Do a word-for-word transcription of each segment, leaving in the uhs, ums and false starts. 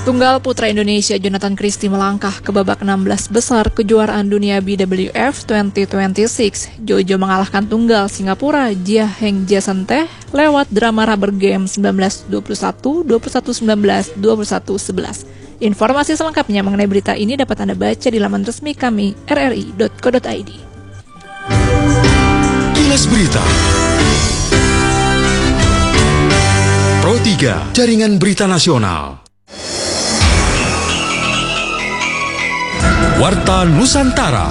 Tunggal putra Indonesia Jonathan Christie melangkah ke babak enam belas besar kejuaraan dunia B W F dua ribu dua puluh enam. Jojo mengalahkan tunggal Singapura Jia Heng Jasante lewat drama rubber game sembilan belas dua puluh satu, dua puluh satu sembilan belas, dua puluh satu sebelas. Informasi selengkapnya mengenai berita ini dapat Anda baca di laman resmi kami r r i dot co dot i d. Kilas Berita Pro tiga, Jaringan Berita Nasional. Warta Nusantara.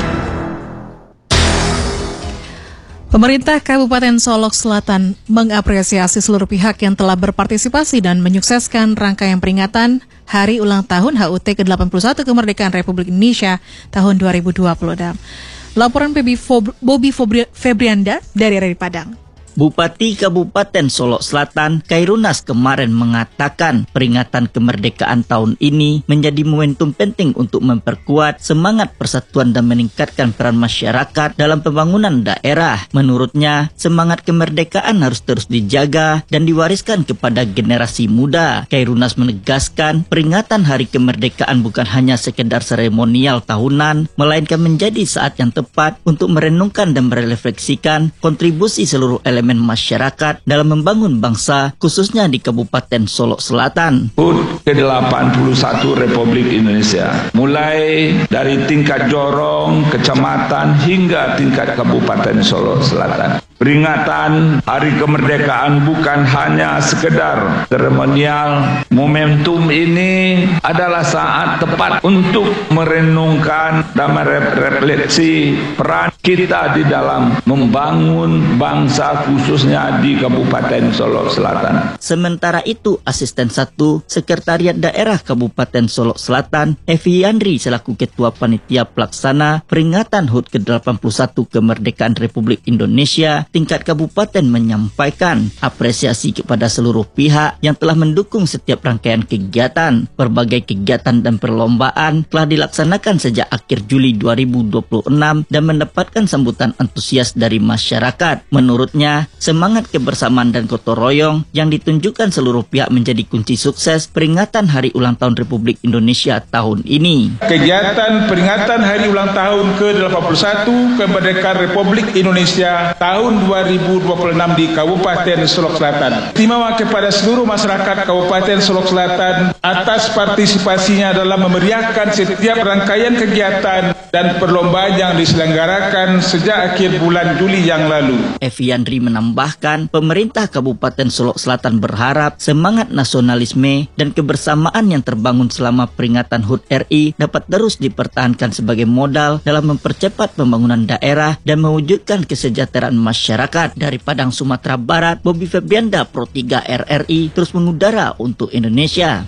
Pemerintah Kabupaten Solok Selatan mengapresiasi seluruh pihak yang telah berpartisipasi dan menyukseskan rangkaian peringatan Hari Ulang Tahun H U T ke delapan puluh satu Kemerdekaan Republik Indonesia tahun dua ribu dua puluh enam. Laporan Bobby Febrianda dari R R I Padang. Bupati Kabupaten Solok Selatan, Khairunas kemarin mengatakan peringatan kemerdekaan tahun ini menjadi momentum penting untuk memperkuat semangat persatuan dan meningkatkan peran masyarakat dalam pembangunan daerah. Menurutnya, semangat kemerdekaan harus terus dijaga dan diwariskan kepada generasi muda. Khairunas menegaskan peringatan Hari Kemerdekaan bukan hanya sekedar seremonial tahunan, melainkan menjadi saat yang tepat untuk merenungkan dan merefleksikan kontribusi seluruh elemen masyarakat dalam membangun bangsa, khususnya di Kabupaten Solok Selatan. H U T ke delapan puluh satu Republik Indonesia, mulai dari tingkat jorong, kecamatan hingga tingkat Kabupaten Solok Selatan. Peringatan Hari Kemerdekaan bukan hanya sekedar seremonial. Momentum ini adalah saat tepat untuk merenungkan dan merefleksi peran kita di dalam membangun bangsa khususnya di Kabupaten Solok Selatan. Sementara itu, Asisten satu Sekretariat Daerah Kabupaten Solok Selatan, Evi Yandri selaku Ketua Panitia Pelaksana peringatan H U T ke delapan puluh satu Kemerdekaan Republik Indonesia tingkat kabupaten menyampaikan apresiasi kepada seluruh pihak yang telah mendukung setiap rangkaian kegiatan. Berbagai kegiatan dan perlombaan telah dilaksanakan sejak akhir Juli dua ribu dua puluh enam dan mendapatkan sambutan antusias dari masyarakat. Menurutnya, semangat kebersamaan dan gotong royong yang ditunjukkan seluruh pihak menjadi kunci sukses peringatan Hari Ulang Tahun Republik Indonesia tahun ini. Kegiatan peringatan Hari Ulang Tahun ke delapan puluh satu Kemerdekaan Republik Indonesia tahun dua ribu dua puluh enam di Kabupaten Solok Selatan. Istimewa kepada seluruh masyarakat Kabupaten Solok Selatan atas partisipasinya dalam memeriahkan setiap rangkaian kegiatan dan perlombaan yang diselenggarakan sejak akhir bulan Juli yang lalu. Evi Yandri menambahkan, pemerintah Kabupaten Solok Selatan berharap semangat nasionalisme dan kebersamaan yang terbangun selama peringatan H U T R I dapat terus dipertahankan sebagai modal dalam mempercepat pembangunan daerah dan mewujudkan kesejahteraan masyarakat. Dari Padang, Sumatera Barat, Bobby Febrianda, Pro tiga R R I, terus mengudara untuk Indonesia.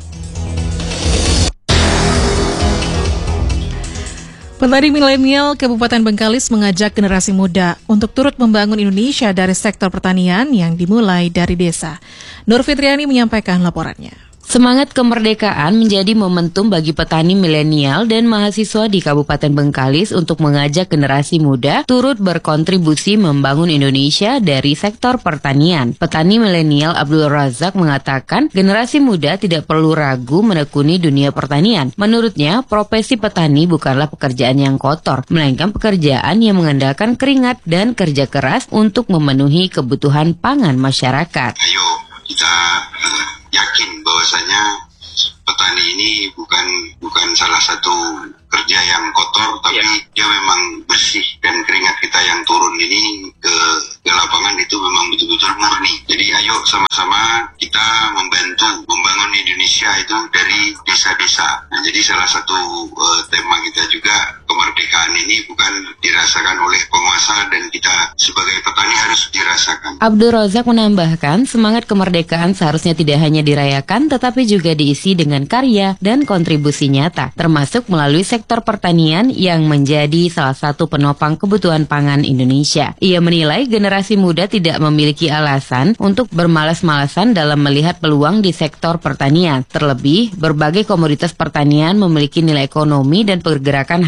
Petani milenial Kabupaten Bengkalis mengajak generasi muda untuk turut membangun Indonesia dari sektor pertanian yang dimulai dari desa. Nur Fitriani menyampaikan laporannya. Semangat kemerdekaan menjadi momentum bagi petani milenial dan mahasiswa di Kabupaten Bengkalis untuk mengajak generasi muda turut berkontribusi membangun Indonesia dari sektor pertanian. Petani milenial Abdul Razak mengatakan generasi muda tidak perlu ragu menekuni dunia pertanian. Menurutnya, profesi petani bukanlah pekerjaan yang kotor, melainkan pekerjaan yang mengandalkan keringat dan kerja keras untuk memenuhi kebutuhan pangan masyarakat. Ayo kita uh, yakin bahwasanya petani ini bukan bukan salah satu kerja yang kotor, tapi ya, dia memang bersih, dan keringat kita yang turun ini ke, ke lapangan itu memang betul-betul murni. Jadi ayo sama-sama kita membantu membangun Indonesia itu dari desa-desa. Nah, jadi salah satu uh, tema kita juga, kemerdekaan ini bukan dirasakan oleh penguasa dan kita sebagai petani harus dirasakan. Abdul Razak menambahkan semangat kemerdekaan seharusnya tidak hanya dirayakan tetapi juga diisi dengan karya dan kontribusi nyata, termasuk melalui sektor pertanian yang menjadi salah satu penopang kebutuhan pangan Indonesia. Ia menilai generasi muda tidak memiliki alasan untuk bermalas-malasan dalam melihat peluang di sektor pertanian. Terlebih, berbagai komoditas pertanian memiliki nilai ekonomi dan pergerakan harganya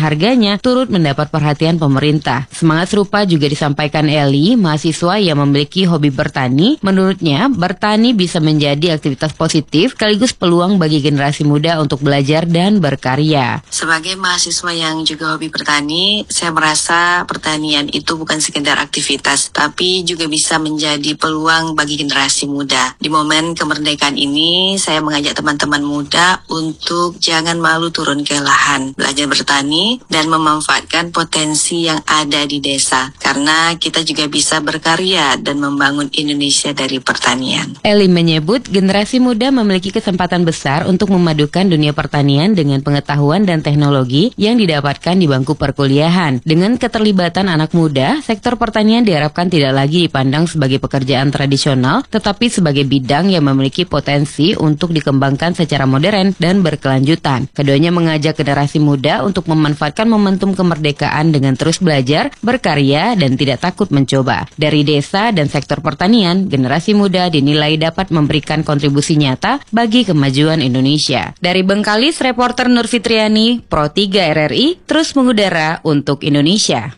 usahanya turut mendapat perhatian pemerintah. Semangat serupa juga disampaikan Eli, mahasiswa yang memiliki hobi bertani. Menurutnya, bertani bisa menjadi aktivitas positif sekaligus peluang bagi generasi muda untuk belajar dan berkarya. Sebagai mahasiswa yang juga hobi bertani, saya merasa pertanian itu bukan sekedar aktivitas, tapi juga bisa menjadi peluang bagi generasi muda. Di momen kemerdekaan ini, saya mengajak teman-teman muda untuk jangan malu turun ke lahan, belajar bertani, dan memanfaatkan potensi yang ada di desa. Karena kita juga bisa berkarya dan membangun Indonesia dari pertanian. Eli menyebut generasi muda memiliki kesempatan besar untuk memadukan dunia pertanian dengan pengetahuan dan teknologi yang didapatkan di bangku perkuliahan. Dengan keterlibatan anak muda, sektor pertanian diharapkan tidak lagi dipandang sebagai pekerjaan tradisional, tetapi sebagai bidang yang memiliki potensi untuk dikembangkan secara modern dan berkelanjutan. Keduanya mengajak generasi muda untuk memanfaatkan momentum kemerdekaan dengan terus belajar, berkarya, dan tidak takut mencoba. Dari desa dan sektor pertanian, generasi muda dinilai dapat memberikan kontribusi nyata bagi kemajuan Indonesia. Dari Bengkalis, reporter Nur Fitriani, Pro tiga R R I, terus mengudara untuk Indonesia.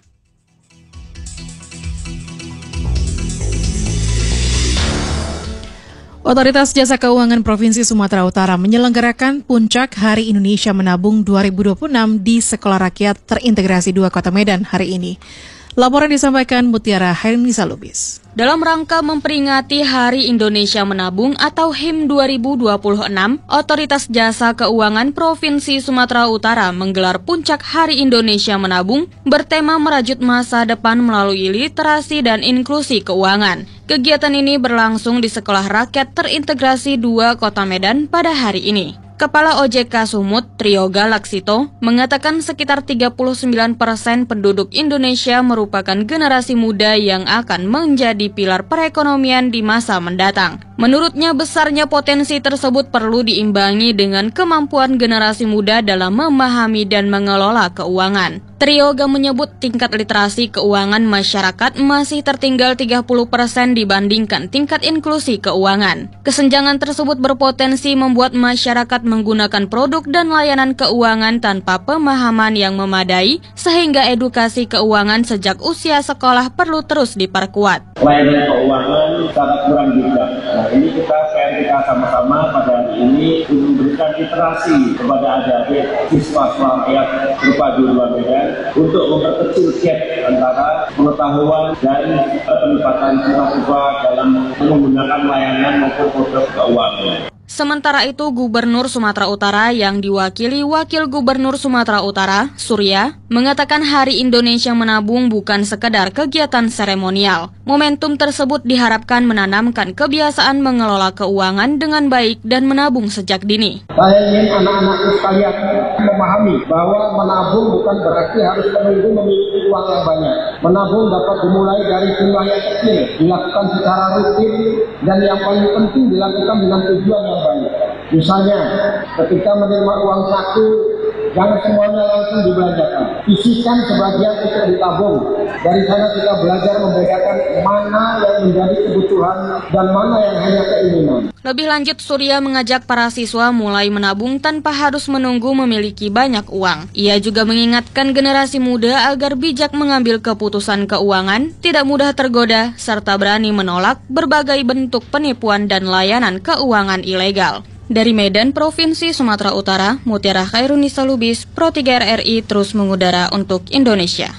Otoritas Jasa Keuangan Provinsi Sumatera Utara menyelenggarakan Puncak Hari Indonesia Menabung dua ribu dua puluh enam di Sekolah Rakyat Terintegrasi dua Kota Medan hari ini. Laporan disampaikan Mutiara Hairunisa Lubis. Dalam rangka memperingati Hari Indonesia Menabung atau H I M dua ribu dua puluh enam, Otoritas Jasa Keuangan Provinsi Sumatera Utara menggelar Puncak Hari Indonesia Menabung bertema merajut masa depan melalui literasi dan inklusi keuangan. Kegiatan ini berlangsung di Sekolah Rakyat Terintegrasi dua Kota Medan pada hari ini. Kepala O J K Sumut, Trioga Laksito, mengatakan sekitar tiga puluh sembilan persen penduduk Indonesia merupakan generasi muda yang akan menjadi pilar perekonomian di masa mendatang. Menurutnya, besarnya potensi tersebut perlu diimbangi dengan kemampuan generasi muda dalam memahami dan mengelola keuangan. Trioga menyebut tingkat literasi keuangan masyarakat masih tertinggal tiga puluh persen dibandingkan tingkat inklusi keuangan. Kesenjangan tersebut berpotensi membuat masyarakat menggunakan produk dan layanan keuangan tanpa pemahaman yang memadai, sehingga edukasi keuangan sejak usia sekolah perlu terus diperkuat. Layanan keuangan sangat kurang juga. Nah, ini kita P R kita sama-sama pada hari ini memberikan literasi kepada adik-adik siswa-siswa rakyat terpadu dua Medan untuk memperkecil gap antara pengetahuan dan penempatan siswa-siswa dalam menggunakan layanan maupun produk keuangan. Sementara itu, Gubernur Sumatera Utara yang diwakili Wakil Gubernur Sumatera Utara, Surya, mengatakan Hari Indonesia Menabung bukan sekedar kegiatan seremonial. Momentum tersebut diharapkan menanamkan kebiasaan mengelola keuangan dengan baik dan menabung sejak dini. Saya ingin anak-anakku sekalian memahami bahwa menabung bukan berarti harus menunggu memiliki uang yang banyak. Menabung dapat dimulai dari jumlah yang kecil, dilakukan secara rutin, dan yang paling penting dilakukan dengan tujuan yang baik. Misalnya, ketika menerima uang saku, jangan semuanya langsung dibelanjakan. Sisihkan sebagian untuk ditabung. Dari sana kita belajar membedakan mana yang menjadi kebutuhan dan mana yang hanya keinginan. Lebih lanjut, Surya mengajak para siswa mulai menabung tanpa harus menunggu memiliki banyak uang. Ia juga mengingatkan generasi muda agar bijak mengambil keputusan keuangan, tidak mudah tergoda, serta berani menolak berbagai bentuk penipuan dan layanan keuangan ilegal. Dari Medan, Provinsi Sumatera Utara, Mutiara Hairunisa Lubis, Pro tiga R R I terus mengudara untuk Indonesia.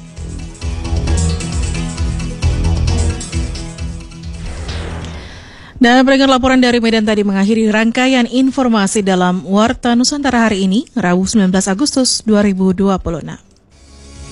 Dan pendengar, laporan dari Medan tadi mengakhiri rangkaian informasi dalam Warta Nusantara hari ini, Rabu sembilan belas Agustus dua ribu dua puluh enam.